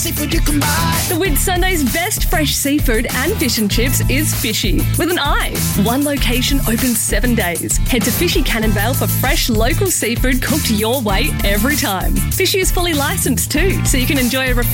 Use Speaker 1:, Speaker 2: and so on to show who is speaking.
Speaker 1: Seafood you can buy.
Speaker 2: The Whitsunday's best fresh seafood and fish and chips is Fishy, with an I. One location open 7 days. Head to Fishy Cannonvale for fresh local seafood cooked your way every time. Fishy is fully licensed too, so you can enjoy a